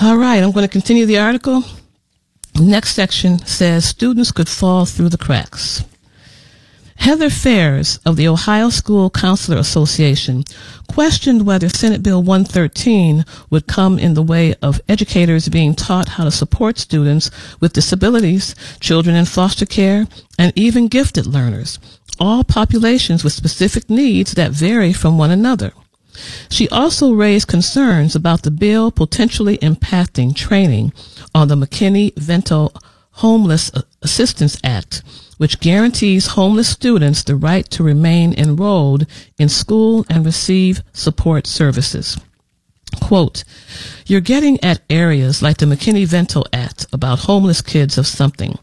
All right, I'm going to continue the article. Next section says students could fall through the cracks. Heather Fairs of the Ohio School Counselor Association questioned whether Senate Bill 113 would come in the way of educators being taught how to support students with disabilities, children in foster care, and even gifted learners, all populations with specific needs that vary from one another. She also raised concerns about the bill potentially impacting training on the McKinney-Vento Homeless Assistance Act, which guarantees homeless students the right to remain enrolled in school and receive support services. Quote, "You're getting at areas like the McKinney-Vento Act about homeless kids of something,"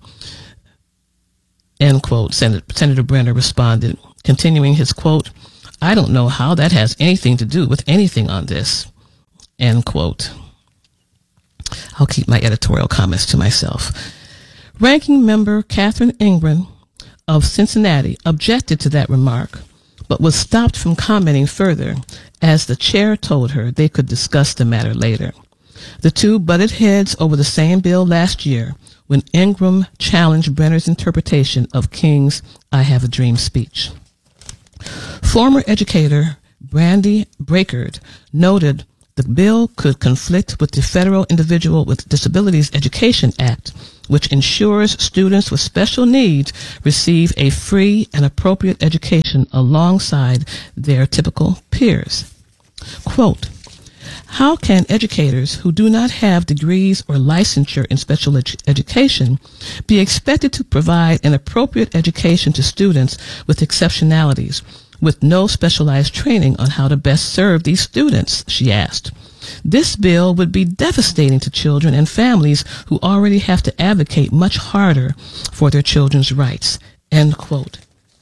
end quote, Senator Brenner responded, continuing his quote, "I don't know how that has anything to do with anything on this," end quote. I'll keep my editorial comments to myself. Ranking Member Catherine Ingram of Cincinnati objected to that remark, but was stopped from commenting further as the chair told her they could discuss the matter later. The two butted heads over the same bill last year when Ingram challenged Brenner's interpretation of King's "I Have a Dream" speech. Former educator Brandy Brakert noted the bill could conflict with the Federal Individual with Disabilities Education Act, which ensures students with special needs receive a free and appropriate education alongside their typical peers. Quote, "How can educators who do not have degrees or licensure in special education be expected to provide an appropriate education to students with exceptionalities, with no specialized training on how to best serve these students?" she asked. "This bill would be devastating to children and families who already have to advocate much harder for their children's rights." End quote.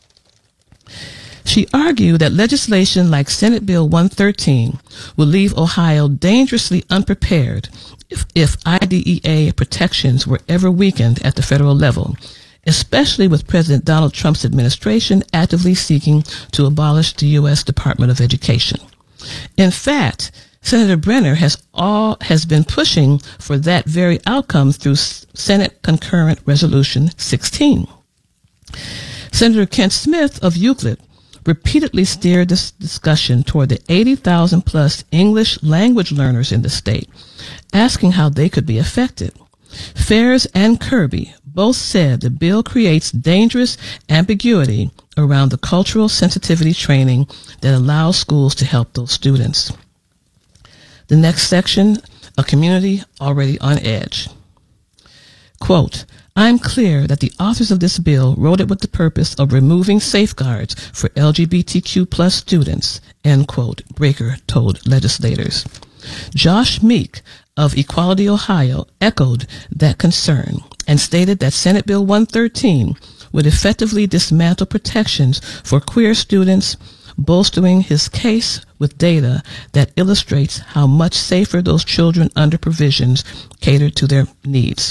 She argued that legislation like Senate Bill 113 would leave Ohio dangerously unprepared if IDEA protections were ever weakened at the federal level, especially with President Donald Trump's administration actively seeking to abolish the U.S. Department of Education. In fact, Senator Brenner has been pushing for that very outcome through Senate Concurrent Resolution 16. Senator Kent Smith of Euclid repeatedly steered this discussion toward the 80,000 plus English language learners in the state, asking how they could be affected. Fairs and Kirby both said the bill creates dangerous ambiguity around the cultural sensitivity training that allows schools to help those students. The next section, a community already on edge. Quote, "I'm clear that the authors of this bill wrote it with the purpose of removing safeguards for LGBTQ plus students," end quote, Breaker told legislators. Josh Meek of Equality Ohio echoed that concern and stated that Senate Bill 113 would effectively dismantle protections for queer students, bolstering his case with data that illustrates how much safer those children under provisions cater to their needs.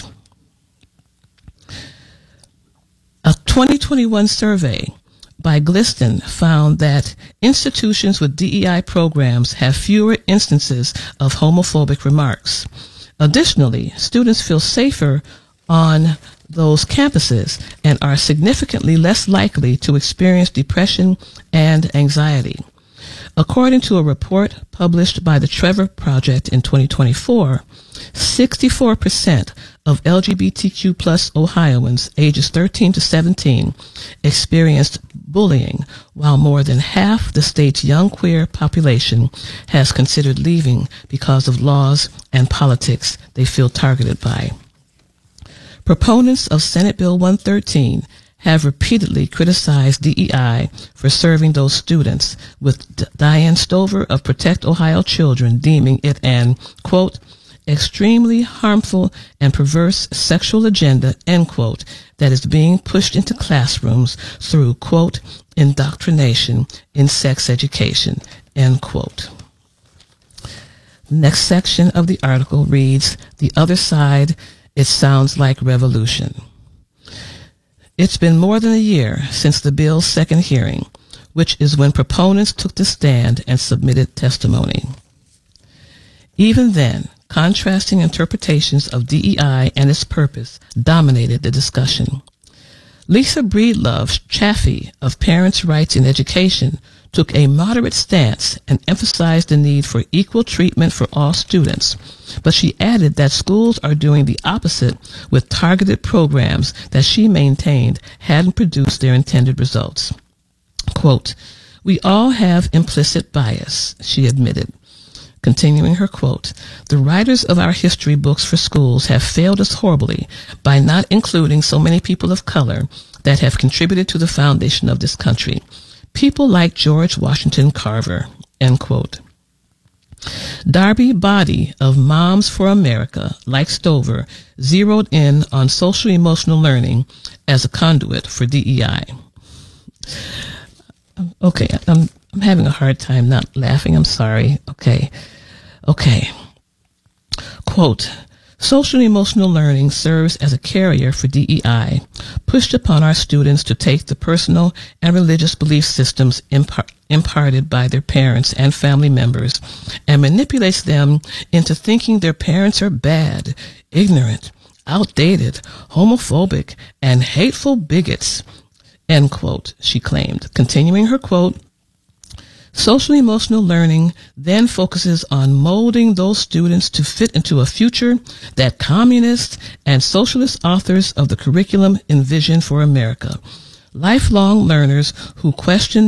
A 2021 survey by Gliston found that institutions with DEI programs have fewer instances of homophobic remarks. Additionally, students feel safer on those campuses and are significantly less likely to experience depression and anxiety. According to a report published by the Trevor Project in 2024, 64% of LGBTQ plus Ohioans ages 13 to 17 experienced bullying, while more than half the state's young queer population has considered leaving because of laws and politics they feel targeted by. Proponents of Senate Bill 113 have repeatedly criticized DEI for serving those students, with Diane Stover of Protect Ohio Children deeming it an, quote, "extremely harmful and perverse sexual agenda," end quote, that is being pushed into classrooms through, quote, "indoctrination in sex education," end quote. Next section of the article reads, "The other side, it sounds like revolution." It's been more than a year since the bill's second hearing, which is when proponents took the stand and submitted testimony. Even then, contrasting interpretations of DEI and its purpose dominated the discussion. Lisa Breedlove Chaffee of Parents' Rights in Education took a moderate stance and emphasized the need for equal treatment for all students, but she added that schools are doing the opposite with targeted programs that she maintained hadn't produced their intended results. Quote, "We all have implicit bias," she admitted. Continuing her quote, "The writers of our history books for schools have failed us horribly by not including so many people of color that have contributed to the foundation of this country. People like George Washington Carver," end quote. Darby Body of Moms for America, like Stover, zeroed in on social emotional learning as a conduit for DEI. Okay, I'm having a hard time not laughing. I'm sorry. Okay. Quote, "Social emotional learning serves as a carrier for DEI, pushed upon our students to take the personal and religious belief systems imparted by their parents and family members and manipulates them into thinking their parents are bad, ignorant, outdated, homophobic, and hateful bigots," end quote, she claimed. Continuing her quote, "Social emotional learning then focuses on molding those students to fit into a future that communist and socialist authors of the curriculum envision for America. Lifelong learners who question